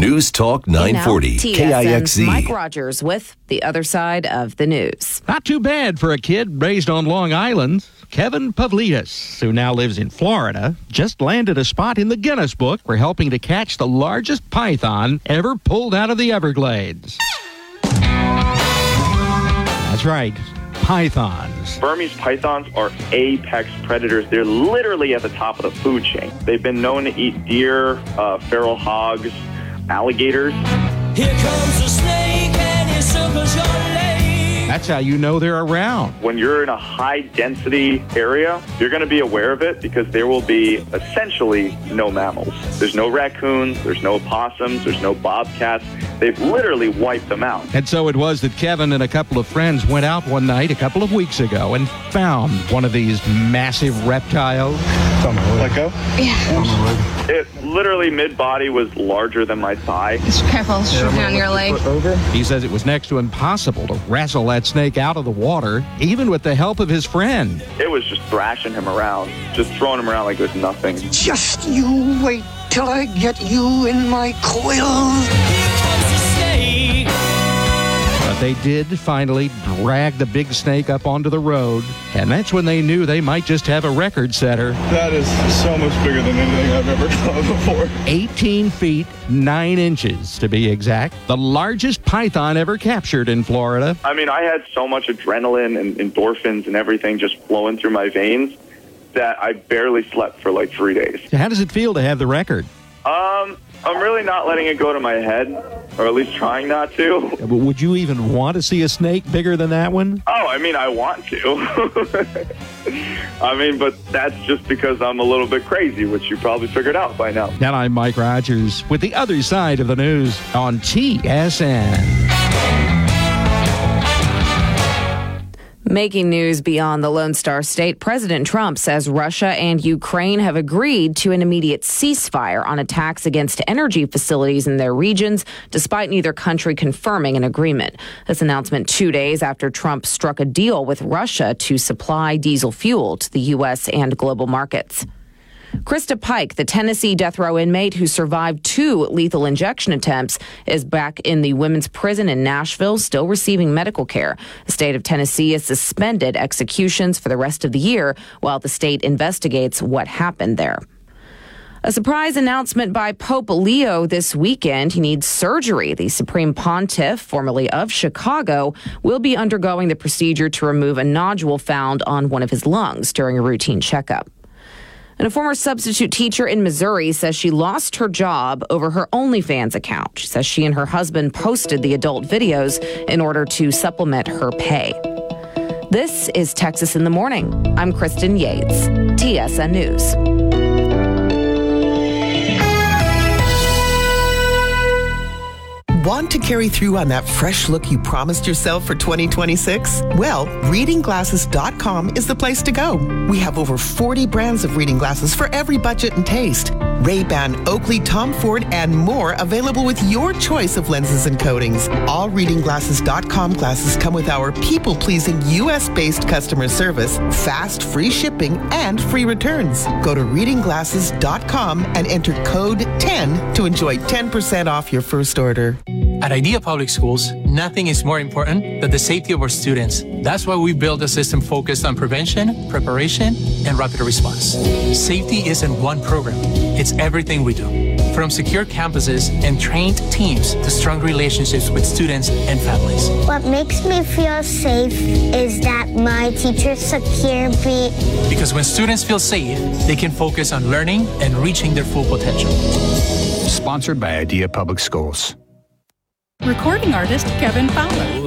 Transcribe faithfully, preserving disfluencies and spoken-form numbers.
News Talk nine forty, K I X Z. Mike Rogers with the other side of the news. Not too bad for a kid raised on Long Island. Kevin Pavlidis, who now lives in Florida, just landed a spot in the Guinness Book for helping to catch the largest python ever pulled out of the Everglades. That's right, pythons. Burmese pythons are apex predators. They're literally at the top of the food chain. They've been known to eat deer, uh, feral hogs, alligators. Here comes a snake and he circles your leg. That's how you know they're around. When you're in a high-density area, you're going to be aware of it because there will be essentially no mammals. There's no raccoons, there's no opossums, there's no bobcats. They've literally wiped them out. And so it was that Kevin and a couple of friends went out one night a couple of weeks ago and found one of these massive reptiles. Let go? Yeah. It literally mid-body was larger than my thigh. Just careful, stroking on your leg. He says it was next to impossible to wrestle that snake out of the water, even with the help of his friend. It was just thrashing him around, just throwing him around like it was nothing. Just you wait till I get you in my coils. But they did finally drag the big snake up onto the road, and that's when they knew they might just have a record setter. That is so much bigger than anything I've ever done before. eighteen feet, nine inches to be exact. The largest python ever captured in Florida. I mean, I had so much adrenaline and endorphins and everything just flowing through my veins that I barely slept for like three days. How does it feel to have the record? Um, I'm really not letting it go to my head, or at least trying not to. But would you even want to see a snake bigger than that one? Oh, I mean, I want to. I mean, but that's just because I'm a little bit crazy, which you probably figured out by now. And I'm Mike Rogers with the other side of the news on T S N. Making news beyond the Lone Star State, President Trump says Russia and Ukraine have agreed to an immediate ceasefire on attacks against energy facilities in their regions, despite neither country confirming an agreement. This announcement two days after Trump struck a deal with Russia to supply diesel fuel to the U S and global markets. Krista Pike, the Tennessee death row inmate who survived two lethal injection attempts, is back in the women's prison in Nashville, still receiving medical care. The state of Tennessee has suspended executions for the rest of the year while the state investigates what happened there. A surprise announcement by Pope Leo this weekend. He needs surgery. The Supreme Pontiff, formerly of Chicago, will be undergoing the procedure to remove a nodule found on one of his lungs during a routine checkup. And a former substitute teacher in Missouri says she lost her job over her OnlyFans account. She says she and her husband posted the adult videos in order to supplement her pay. This is Texas in the Morning. I'm Kristen Yates, T S N News. Want to carry through on that fresh look you promised yourself for twenty twenty-six? Well, reading glasses dot com is the place to go. We have over forty brands of reading glasses for every budget and taste. Ray-Ban, Oakley, Tom Ford, and more available with your choice of lenses and coatings. All reading glasses dot com glasses come with our people-pleasing U S-based customer service, fast, free shipping, and free returns. Go to reading glasses dot com and enter code ten to enjoy ten percent off your first order. At Idea Public Schools, nothing is more important than the safety of our students. That's why we built a system focused on prevention, preparation, and rapid response. Safety isn't one program. It's everything we do. From secure campuses and trained teams to strong relationships with students and families. What makes me feel safe is that my teachers secure me. Because when students feel safe, they can focus on learning and reaching their full potential. Sponsored by Idea Public Schools. Recording artist Kevin Fowler.